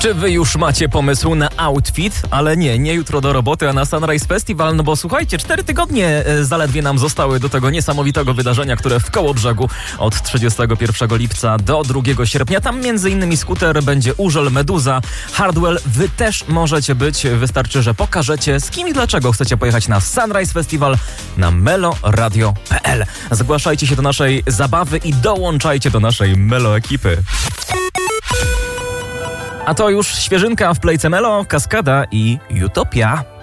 Czy wy już macie pomysł na outfit? Ale nie jutro do roboty, a na Sunrise Festival, no bo słuchajcie, 4 tygodnie zaledwie nam zostały do tego niesamowitego wydarzenia, które w Kołobrzegu od 31 lipca do 2 sierpnia. Tam m.in. skuter, będzie Urzel, Meduza, Hardwell. Wy też możecie być, wystarczy, że pokażecie z kim i dlaczego chcecie pojechać na Sunrise Festival na meloradio.pl. Zgłaszajcie się do naszej zabawy i dołączajcie do naszej Melo ekipy. A to już świeżynka w Playce Melo, Kaskada i Utopia.